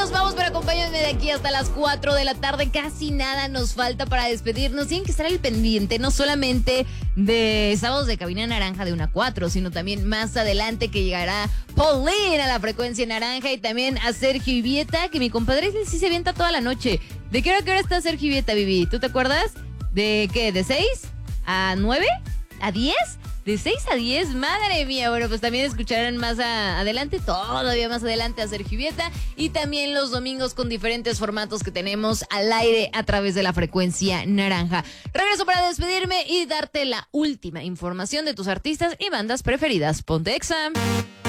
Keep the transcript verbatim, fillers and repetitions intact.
nos vamos, pero acompáñenme de aquí hasta las cuatro de la tarde. Casi nada nos falta para despedirnos. Tienen que estar al pendiente, no solamente de Sábados de Cabina Naranja de una a cuatro, sino también más adelante que llegará Pauline a la frecuencia naranja y también a Sergio Ibieta, que mi compadre sí se avienta toda la noche. ¿De qué hora, qué hora está Sergio Ibieta, Vivi? ¿Tú te acuerdas? ¿De qué? ¿De seis a nueve? ¿A diez? De seis a diez, madre mía. Bueno, pues también escucharán más a, adelante, todavía más adelante a Sergio Ibieta. Y también los domingos con diferentes formatos que tenemos al aire a través de la frecuencia naranja. Regreso para despedirme y darte la última información de tus artistas y bandas preferidas. Ponte Exa.